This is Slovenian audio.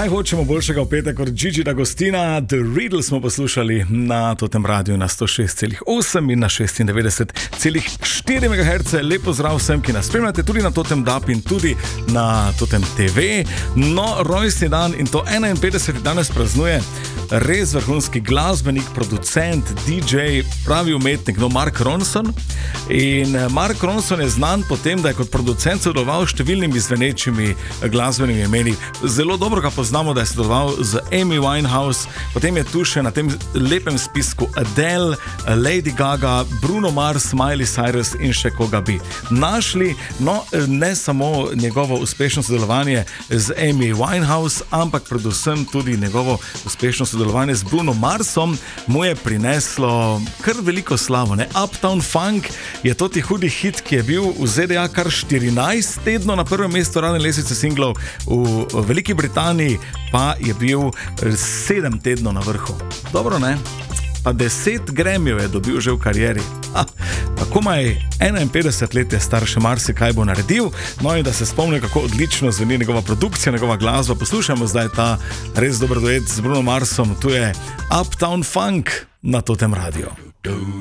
Kaj hočemo boljšega v petek kot Gigi D'Agostina? The Riddle smo poslušali na Totem radiju na 106,8 in na 96,4 MHz. Lepo zdrav vsem, ki nas spremljate tudi na Totem DAB in tudi na Totem TV. No, rojstni dan in to 51. danes praznuje res vrhunski glasbenik, producent, DJ, pravi umetnik, Mark Ronson. In Mark Ronson je znan po tem, da je kot producent sodeloval s številnimi zvenečimi glasbenimi imeni. Zelo dobro ga poznamo, da je sodeloval z Amy Winehouse, potem je tu še na tem lepem spisku Adele, Lady Gaga, Bruno Mars, Miley Cyrus in še koga bi našli. No, ne samo njegovo uspešno sodelovanje z Amy Winehouse, ampak predvsem tudi njegovo uspešno sodelovanje z Bruno Marsom mu je prineslo kar veliko slavo. Uptown Funk je toti hudi hit, ki je bil v ZDA kar 14 tednov na prvem mestu radne lestvice singlov, v Veliki Britaniji pa je bil 7 tednov na vrhu. Dobro, ne? Pa 10 Grammyjev je dobil že v karieri. Pa komaj 51 let je star, še marsikaj bo naredil. No in da se spomni, kako odlično zveni njegova produkcija, njegova glasba, poslušajmo zdaj ta res dober duet z Bruno Marsom. Tu je Uptown Funk na Totem radiju.